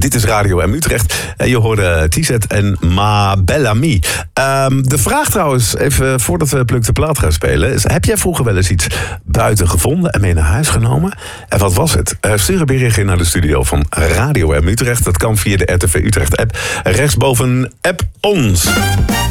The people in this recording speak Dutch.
Dit is Radio M Utrecht. En je hoorde T-Set en Ma Belle Amie. De vraag trouwens, even voordat we Pluk de Plaat gaan spelen, is: heb jij vroeger wel eens iets buiten gevonden en mee naar huis genomen? En wat was het? Stuur een berichtje naar de studio van Radio M Utrecht. Dat kan via de RTV Utrecht app. Rechtsboven app ons.